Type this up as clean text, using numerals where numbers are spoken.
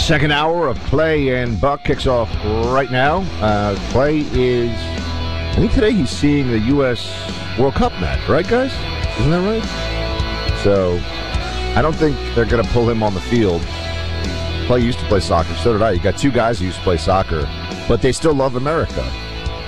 Second hour of Clay and Buck kicks off right now. Clay is, I think today he's seeing the U.S. World Cup match, right, guys? Isn't that right? So, I don't think they're going to pull him on the field. Clay used to play soccer, so did I. You got two guys who used to play soccer, but they still love America.